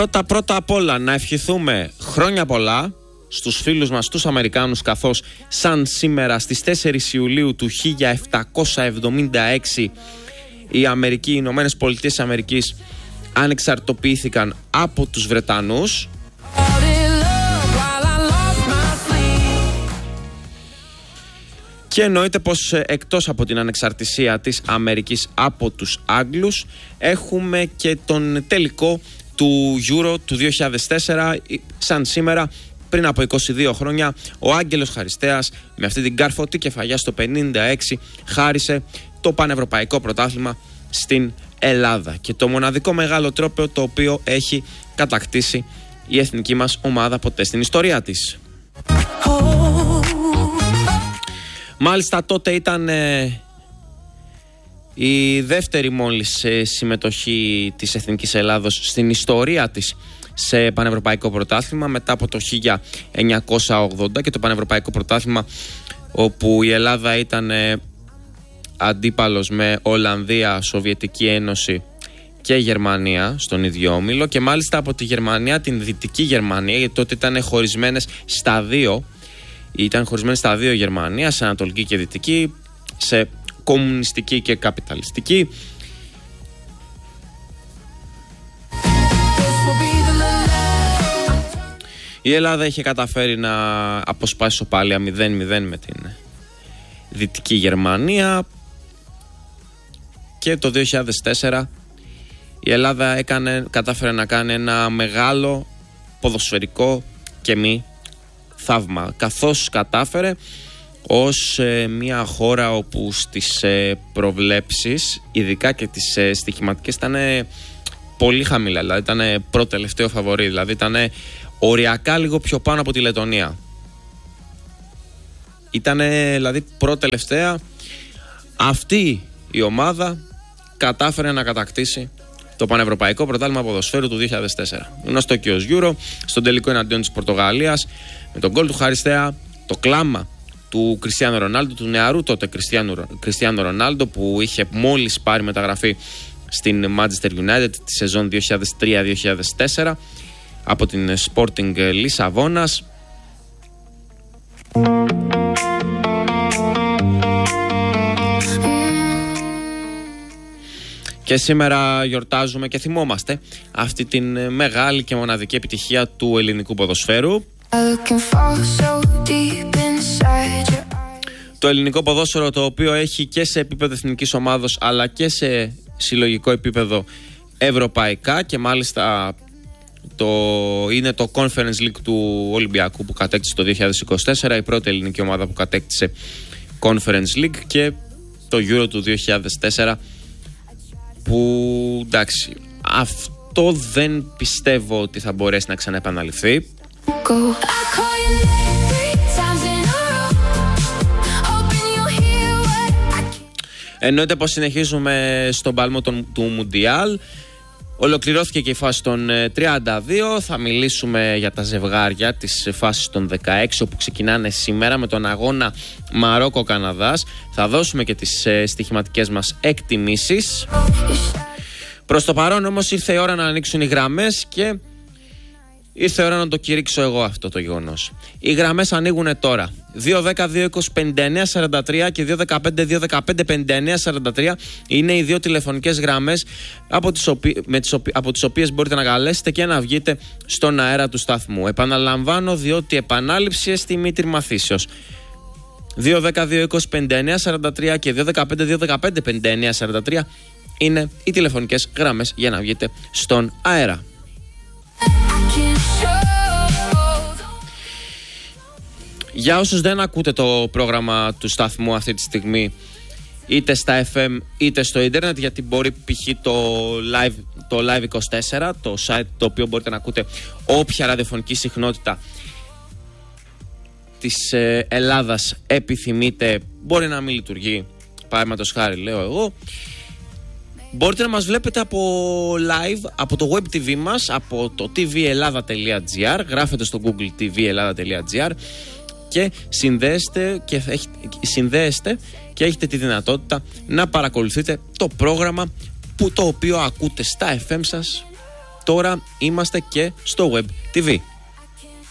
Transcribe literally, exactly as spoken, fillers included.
Πρώτα πρώτα απ' όλα να ευχηθούμε χρόνια πολλά στους φίλους μας τους Αμερικάνους, καθώς σαν σήμερα στις τέσσερις Ιουλίου του χίλια επτακόσια εβδομήντα έξι οι Αμερικοί, οι Ηνωμένες Πολιτείες Αμερικής ανεξαρτητοποιήθηκαν από τους Βρετανούς. Και εννοείται πως εκτός από την ανεξαρτησία της Αμερικής από τους Άγγλους, έχουμε και τον τελικό του Euro του δύο χιλιάδες τέσσερα. Σαν σήμερα, πριν από είκοσι δύο χρόνια, ο Άγγελος Χαριστέας με αυτή την καρφωτή κεφαλιά στο πενήντα έξι χάρισε το πανευρωπαϊκό πρωτάθλημα στην Ελλάδα και το μοναδικό μεγάλο τρόπαιο το οποίο έχει κατακτήσει η εθνική μας ομάδα ποτέ στην ιστορία της. Μάλιστα τότε ήταν ε, η δεύτερη μόλις ε, συμμετοχή της Εθνικής Ελλάδος στην ιστορία της σε πανευρωπαϊκό πρωτάθλημα, μετά από το χίλια εννιακόσια ογδόντα και το πανευρωπαϊκό πρωτάθλημα όπου η Ελλάδα ήταν ε, αντίπαλος με Ολλανδία, Σοβιετική Ένωση και Γερμανία στον ίδιο όμιλο, και μάλιστα από τη Γερμανία, την Δυτική Γερμανία, γιατί τότε ήταν χωρισμένες στα δύο Ήταν χωρισμένες στα δύο Γερμανία, σε Ανατολική και Δυτική, σε κομμουνιστική και καπιταλιστική. Η Ελλάδα είχε καταφέρει να αποσπάσει σοπάλια μηδέν μηδέν με την Δυτική Γερμανία και το δύο χιλιάδες τέσσερα η Ελλάδα έκανε, κατάφερε να κάνει ένα μεγάλο ποδοσφαιρικό και μη θαύμα, καθώς κατάφερε ως ε, μια χώρα όπου στις ε, προβλέψεις, ειδικά και τις ε, στοιχηματικές, ήταν ε, πολύ χαμηλά, δηλαδή ήταν ε, προτελευταίο φαβορί, δηλαδή ήταν ε, οριακά λίγο πιο πάνω από τη Λετωνία, ήταν ε, δηλαδή προτελευταία. Αυτή η ομάδα κατάφερε να κατακτήσει το πανευρωπαϊκό πρωτάθλημα ποδοσφαίρου του δύο χιλιάδες τέσσερα, γνωστό και ως Euro, στον τελικό εναντίον της Πορτογαλίας, με τον γκολ του Χαριστέα, το κλάμα του Κριστιάνο Ρονάλντο, του νεαρού τότε Κριστιάνο Ρονάλντο, που είχε μόλις πάρει μεταγραφή στην Manchester United τη σεζόν δύο χιλιάδες τρία δύο χιλιάδες τέσσερα από την Sporting Λισαβόνας. Και σήμερα γιορτάζουμε και θυμόμαστε αυτή την μεγάλη και μοναδική επιτυχία του ελληνικού ποδοσφαίρου. Το ελληνικό ποδόσφαιρο, το οποίο έχει και σε επίπεδο εθνικής ομάδος αλλά και σε συλλογικό επίπεδο ευρωπαϊκά, και μάλιστα το, είναι το Conference League του Ολυμπιακού που κατέκτησε το δύο χιλιάδες είκοσι τέσσερα, η πρώτη ελληνική ομάδα που κατέκτησε Conference League, και το Euro του δύο χιλιάδες τέσσερα που εντάξει, αυτό δεν πιστεύω ότι θα μπορέσει να ξαναεπαναληφθεί. Εννοείται πως συνεχίζουμε στον παλμό του Μουντιάλ. Ολοκληρώθηκε και η φάση των τριάντα δύο. Θα μιλήσουμε για τα ζευγάρια της φάσης των δεκαέξι, όπου ξεκινάνε σήμερα με τον αγώνα Μαρόκο-Καναδάς. Θα δώσουμε και τις στοιχηματικές μας εκτιμήσεις. Προς το παρόν όμως ήρθε η ώρα να ανοίξουν οι γραμμές και ήρθε η ώρα να το κηρύξω εγώ αυτό το γεγονός. Οι γραμμές ανοίγουν τώρα. δύο δέκα δύο είκοσι πενήντα εννέα σαράντα τρία και δύο δεκαπέντε δύο δεκαπέντε πενήντα εννέα σαράντα τρία είναι οι δύο τηλεφωνικές γραμμές από τις, οποι... με τις, οποι... από τις οποίες μπορείτε να καλέσετε και να βγείτε στον αέρα του σταθμού. Επαναλαμβάνω, διότι επανάληψη εστί μήτρη μαθήσεως. δύο δέκα δύο είκοσι πενήντα εννέα σαράντα τρία και δύο δεκαπέντε δύο δεκαπέντε πενήντα εννέα σαράντα τρία είναι οι τηλεφωνικές γραμμές για να βγείτε στον αέρα. Για όσους δεν ακούτε το πρόγραμμα του σταθμού αυτή τη στιγμή, είτε στα εφ εμ είτε στο ίντερνετ, γιατί μπορεί π.χ. το live, το live είκοσι τέσσερα, το site το οποίο μπορείτε να ακούτε όποια ραδιοφωνική συχνότητα της ε, Ελλάδας επιθυμείτε, μπορεί να μην λειτουργεί, παραδείγματος χάρη λέω εγώ. Μπορείτε να μας βλέπετε από live, από το web τι βι μας, από το τι βι Ελλάδα τελεία τζι άρ, γράφετε στο Google τι βι Ελλάδα τελεία τζι άρ και συνδέεστε και, έχετε, συνδέεστε και έχετε τη δυνατότητα να παρακολουθείτε το πρόγραμμα που το οποίο ακούτε στα εφ εμ σας τώρα είμαστε και στο Web τι βι.